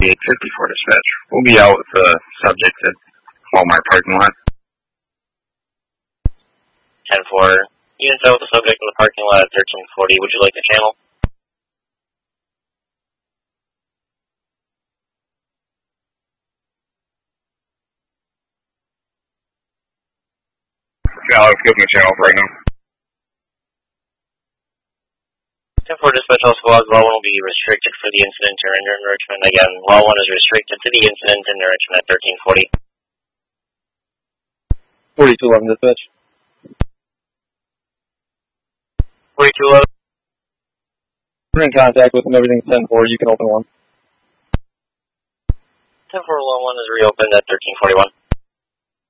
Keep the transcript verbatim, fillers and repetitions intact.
eight fifty-four dispatch. We'll be out with the subject at Walmart parking lot. ten four. Units out with the subject in the parking lot at thirteen forty. Would you like the channel? Yeah, let's give them the channel right now. ten four dispatch, all squads. Law one will be restricted for the incident to render enrichment. Again, Law one is restricted to the incident and enrichment at thirteen forty. forty-two eleven dispatch. forty-two eleven. We're in contact with them. Everything's ten four. You can open one. ten four Law one is reopened at thirteen forty-one.